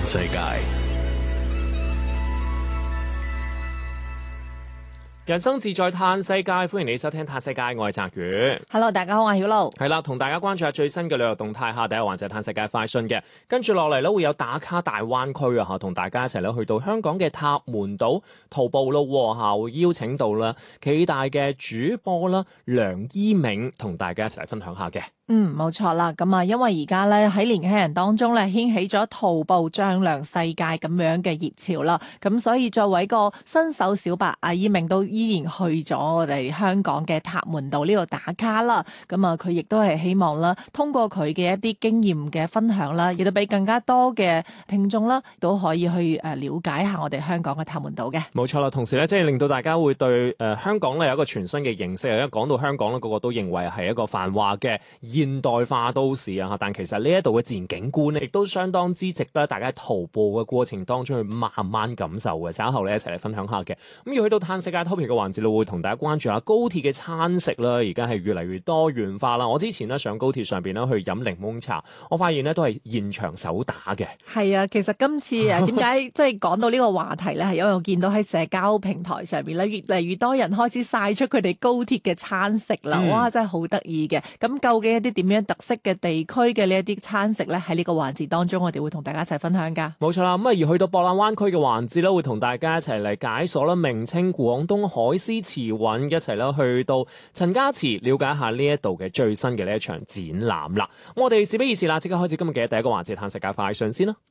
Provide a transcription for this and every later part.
世界。 人生自在嘆世界，歡迎你收聽嘆世界，我係澤宇。 Hello， 大家好，我係曉露。 係啦，同大家關注下最新嘅旅遊動態下，第一環就係嘆世界快訊嘅，跟住落嚟咧會有打卡大灣區啊，同大家一齊咧去到香港嘅塔門島徒步咯嚇，會邀請到啦暨大嘅主播啦梁依銘同大家一齊嚟分享下嘅。 冇錯啦，咁啊，因為而家咧喺年輕人當中咧掀起咗徒步丈量世界咁樣嘅熱潮啦，咁所以作為一個新手小白，阿依銘都依然去咗我哋香港嘅塔門島呢度打卡啦。咁啊，佢亦都係希望啦，通過佢嘅一啲經驗嘅分享啦，亦都俾更加多嘅聽眾啦，都可以去了解下我哋香港嘅塔門島嘅。 冇錯啦，同時咧即係令到大家會對香港咧有一個全新嘅認識。因為講到香港咧，個個都認為係一個繁華嘅現代化都市啊，但其實呢一度嘅自然景觀咧，亦都相當之值得大家喺徒步嘅過程當中去慢慢感受嘅。稍後咧一齊嚟分享下嘅。咁要去到嘆世界 topic 嘅環節，會同大家關注下高鐵嘅餐食啦。而家係越嚟越多元化啦。我之前咧上高鐵上邊咧去飲檸檬茶，我發現咧都係現場手打嘅。 係啊，其實今次點解即係講到呢個話題咧，係因為我見到喺社交平台上邊咧，越嚟越多人開始晒出佢哋高鐵嘅餐食啦。哇，真係好得意嘅。咁究竟一啲點樣特色嘅地區嘅呢一啲餐食咧，喺呢個環節當中，我哋會同大家一齊分享噶。 冇錯啦，咁而去到博覽灣區嘅環節咧，會同大家一齊嚟解鎖啦名稱廣東海獅慈韻，一齊咧去到陳家祠了解下呢一度嘅最新嘅呢一場展覽啦。我哋事不宜遲啦，即刻開始今日嘅第一個環節，嘆世界快訊先啦。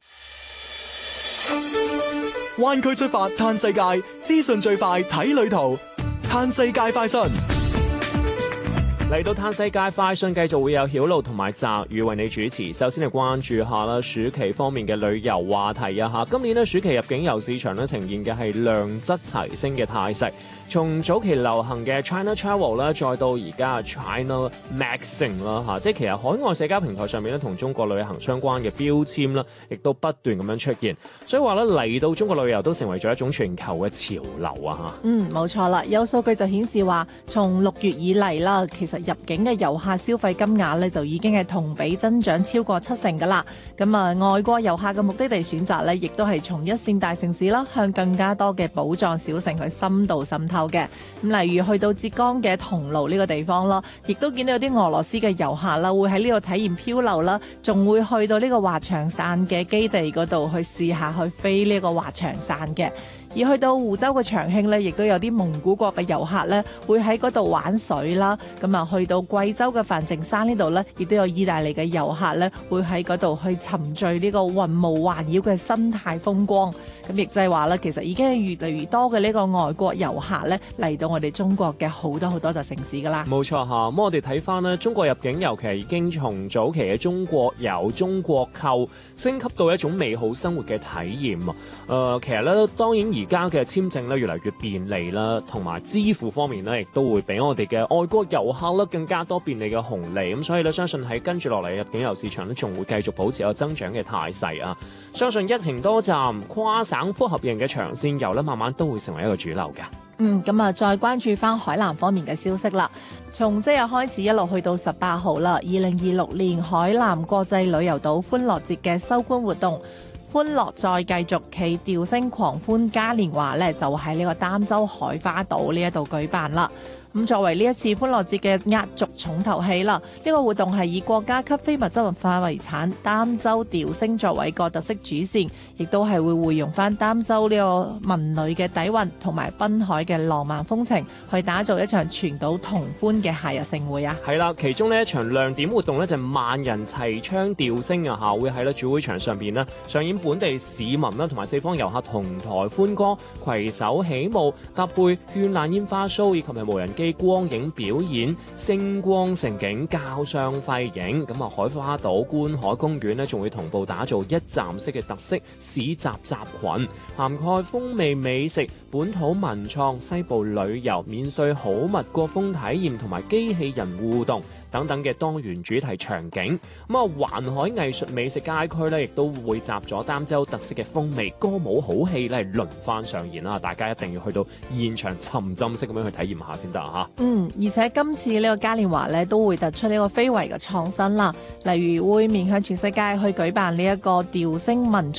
灣區出發嘆世界，資訊最快睇旅途，嘆世界快訊。 嚟到嘆世界快訊，繼續會有曉露同埋澤宇為你主持。首先係關注下啦，暑期方面嘅旅遊話題啊嚇。今年咧暑期入境遊市場咧呈現嘅係量質齊升嘅態勢。從早期流行嘅 China Travel 啦，再到而家 China Maxing 啦嚇，即係其實海外社交平台上面咧同中國旅行相關嘅標籤啦，亦都不斷咁樣出現。所以話咧嚟到中國旅遊都成為咗一種全球嘅潮流啊嚇。 冇錯啦，有數據就顯示話，從6月以嚟啦，其實入境嘅遊客消費金額咧就已經係同比增長超過70%噶啦。咁啊，外國遊客嘅目的地選擇咧，亦都係從一線大城市啦，向更加多嘅寶藏小城去深度滲透嘅。咁例如去到浙江嘅桐廬呢個地方咯，亦都見到有啲俄羅斯嘅遊客啦，會喺呢度體驗漂流啦，仲會去到呢個滑翔傘嘅基地嗰度去試下去飛呢個滑翔傘嘅。而去到湖州嘅長興咧，亦都有啲蒙古國嘅遊客咧，會喺嗰度玩水啦。咁啊，去到貴州嘅梵淨山呢度咧，亦都有意大利嘅遊客咧，會喺嗰度去沉醉呢個雲霧環繞嘅生態風光。咁亦即係話咧，其實已經係越嚟越多嘅呢個外國遊客咧嚟到我哋中國嘅好多座城市噶啦。 冇錯嚇，咁我哋睇翻咧，中國入境遊其實已經從早期嘅中國遊、中國購升級到一種美好生活嘅體驗啊。其實咧，當然而家嘅簽證咧越嚟越便利啦，同埋支付方面咧，亦都會俾我哋嘅外國遊客咧更加多便利嘅紅利。咁所以咧，相信喺跟住落嚟入境遊市場咧，仲會繼續保持一個增長嘅態勢啊。相信一程多站、跨省複合型嘅長線遊咧，慢慢都會成為一個主流㗎。 咁啊，再關注翻海南方面嘅消息啦。從即日開始一路去到18號啦，2026年海南國際旅遊島歡樂節嘅收官活動，歡樂再繼續，其調升狂歡嘉年華咧，就喺呢個儋州海花島呢一度舉辦啦。咁作為呢一次歡樂節嘅壓軸重頭戲啦，呢個活動係以國家級非物質文化遺產儋州調升作為個特色主線，亦都係會匯用翻儋州呢個文旅嘅底蘊同埋濱海嘅浪漫風情，去打造一場全島同歡嘅夏日盛會啊！ 係啦，其中呢一場亮點活動呢，就係萬人齊唱調聲啊嚇，會喺咧主會場上邊呢上演本地市民啦同埋四方遊客同台歡歌、攜手起舞、搭配絢爛煙花 show 以及係無人機光影表演、星光盛景、交相輝映。咁啊，海花島觀海公園呢，仲會同步打造一站式嘅特色市集集群，涵蓋風味美食、本土文創、西部旅遊、免稅好物、國風體驗同埋機器人互動等等嘅多元主題場景。咁啊，環海藝術美食街區咧，亦都會集咗儋州特色嘅風味，歌舞好戲咧係輪番上演啦！大家一定要去到現場沉浸式咁樣去體驗下先得嚇。 而且今次呢個嘉年華咧都會突出呢個非遺嘅創新啦，例如會面向全世界去舉辦呢一個調聲民